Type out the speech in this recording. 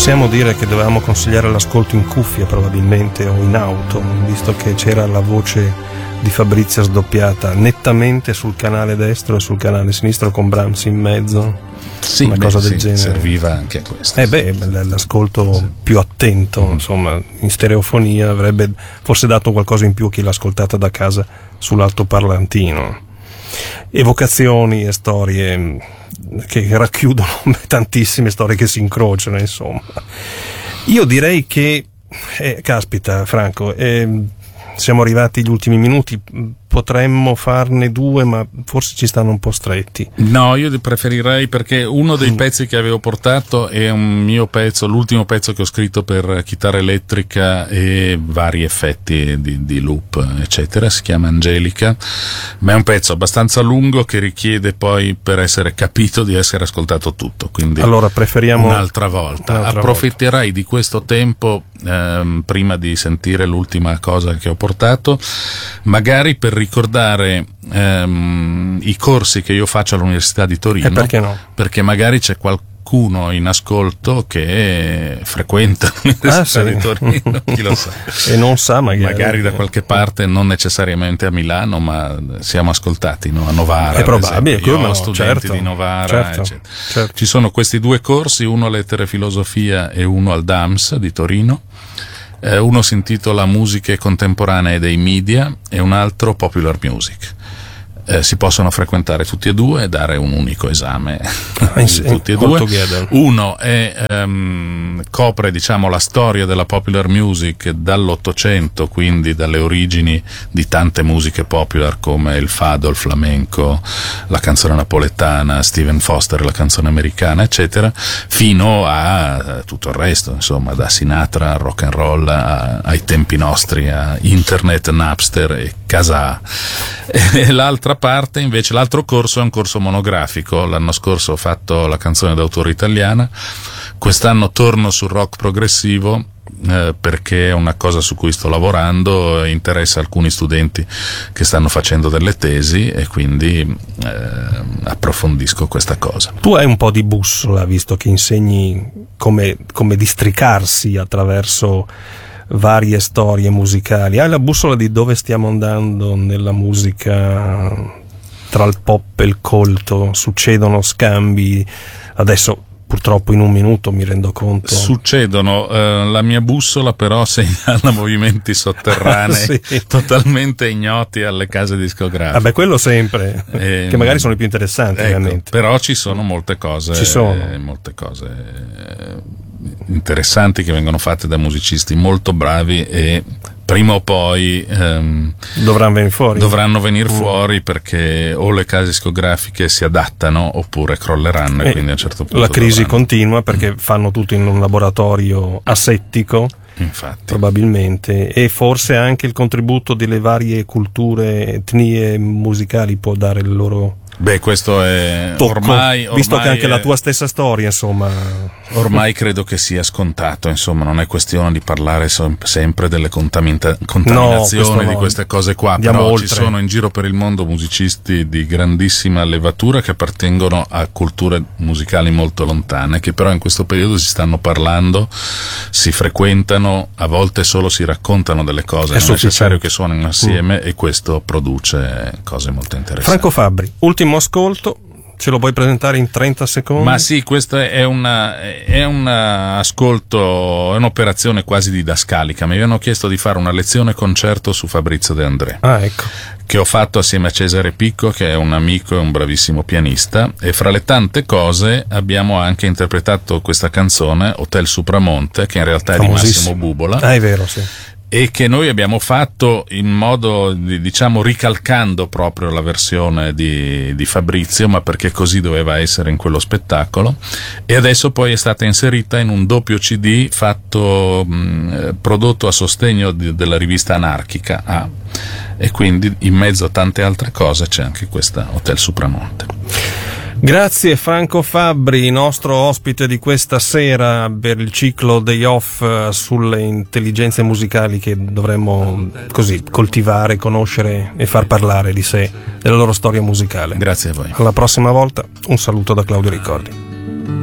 Possiamo dire che dovevamo consigliare l'ascolto in cuffia probabilmente o in auto, visto che c'era la voce di Fabrizio sdoppiata nettamente sul canale destro e sul canale sinistro con Brahms in mezzo. Sì, una cosa del genere. Serviva anche a questo. L'ascolto più attento, insomma, in stereofonia avrebbe forse dato qualcosa in più a chi l'ha ascoltata da casa sull'altoparlantino. Evocazioni e storie che racchiudono tantissime storie che si incrociano, insomma. Io direi che caspita, Franco, siamo arrivati agli ultimi minuti, potremmo farne due, ma forse ci stanno un po' stretti. No, io preferirei, perché uno dei pezzi che avevo portato è un mio pezzo, l'ultimo pezzo che ho scritto per chitarra elettrica e vari effetti di loop, eccetera. Si chiama Angelica, ma è un pezzo abbastanza lungo che richiede poi, per essere capito, di essere ascoltato tutto. Quindi allora preferiamo un'altra volta. Approfitterai di questo tempo prima di sentire l'ultima cosa che ho portato, magari per ricordare i corsi che io faccio all'Università di Torino. Perché no? Perché magari c'è qualcuno in ascolto che frequenta l'Università di Torino, chi lo sa. E non sa magari da qualche parte, non necessariamente a Milano, ma siamo ascoltati, no? A Novara. È probabile, io ho studenti di Novara, eccetera. Ci sono questi due corsi, uno a Lettere e Filosofia e uno al DAMS di Torino. Uno si intitola Musiche contemporanee dei media e un altro Popular Music. Si possono frequentare tutti e due e dare un unico esame tutti e due. Uno copre, diciamo, la storia della popular music dall'800, quindi dalle origini di tante musiche popular come il fado, il flamenco, la canzone napoletana, Stephen Foster, la canzone americana, eccetera, fino a tutto il resto, insomma, da Sinatra al rock and roll ai tempi nostri, a internet, Napster e Casà. E l'altra parte invece, l'altro corso è un corso monografico. L'anno scorso ho fatto la canzone d'autore italiana, quest'anno torno sul rock progressivo perché è una cosa su cui sto lavorando e interessa alcuni studenti che stanno facendo delle tesi e quindi approfondisco questa cosa. Tu hai un po' di bussola, visto che insegni come districarsi attraverso varie storie musicali. Hai la bussola di dove stiamo andando nella musica, tra il pop e il colto? Succedono scambi adesso, purtroppo in un minuto mi rendo conto. Succedono, la mia bussola però segnala movimenti sotterranei totalmente ignoti alle case discografiche. Vabbè, quello sempre, che magari sono i più interessanti, ovviamente. Però ci sono molte cose. Molte cose interessanti che vengono fatte da musicisti molto bravi e prima o poi dovranno venire fuori perché o le case discografiche si adattano oppure crolleranno e quindi a un certo punto la crisi continua perché fanno tutto in un laboratorio asettico. Infatti. Probabilmente, e forse anche il contributo delle varie culture, etnie musicali può dare il loro questo è tocco, ormai visto che anche la tua stessa storia, insomma, ormai credo che sia scontato, insomma, non è questione di parlare sempre delle contaminazioni di queste cose qua. Andiamo però oltre. Ci sono in giro per il mondo musicisti di grandissima levatura che appartengono a culture musicali molto lontane, che però in questo periodo si stanno parlando, si frequentano, a volte solo si raccontano delle cose, non è necessario che suonino assieme e questo produce cose molto interessanti. Franco Fabbri, ultimo ascolto, ce lo puoi presentare in 30 secondi? Ma sì, questa è un ascolto, è un'operazione quasi didascalica. Mi avevano chiesto di fare una lezione concerto su Fabrizio De André, che ho fatto assieme a Cesare Picco, che è un amico e un bravissimo pianista, e fra le tante cose abbiamo anche interpretato questa canzone Hotel Supramonte, che in realtà è di Massimo Bubola. È vero, sì. E che noi abbiamo fatto in modo, diciamo, ricalcando proprio la versione di Fabrizio, ma perché così doveva essere in quello spettacolo, e adesso poi è stata inserita in un doppio CD fatto, prodotto a sostegno della rivista anarchica e quindi in mezzo a tante altre cose c'è anche questa Hotel Supramonte. Grazie Franco Fabbri, nostro ospite di questa sera per il ciclo Day Off sulle intelligenze musicali che dovremmo così coltivare, conoscere e far parlare di sé, della loro storia musicale. Grazie a voi. Alla prossima volta, un saluto da Claudio Ricordi.